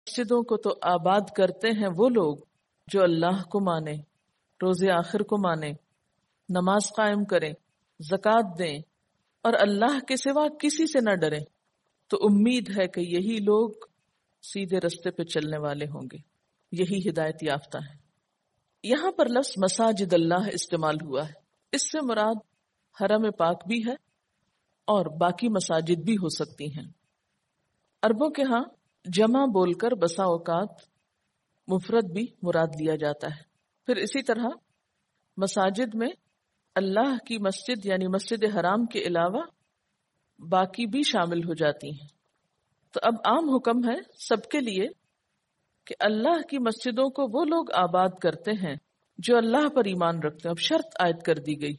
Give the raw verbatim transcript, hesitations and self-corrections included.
मस्जिदों को तो आबाद करते हैं वो लोग जो अल्लाह को माने, रोजे आखिर को माने, नमाज कायम करें, ज़कात दें और अल्लाह के सिवा किसी से न डरें। तो उम्मीद है कि यही लोग सीधे रास्ते पे चलने वाले होंगे, यही हिदायत याफ्ता है। यहाँ पर लफ्ज़ मसाजिद अल्लाह इस्तेमाल हुआ है। इससे मुराद हरम पाक भी है और बाकी मसाजिद भी हो सकती हैं। अरबों के यहाँ जमा बोलकर बसा औकात मुफरद भी मुराद लिया जाता है। फिर इसी तरह मसाजिद में अल्लाह की मस्जिद यानी मस्जिद हराम के अलावा बाकी भी शामिल हो जाती हैं। तो अब आम हुक्म है सबके लिए कि अल्लाह की मस्जिदों को वो लोग आबाद करते हैं जो अल्लाह पर ईमान रखते हैं। अब शर्त आयद कर दी गई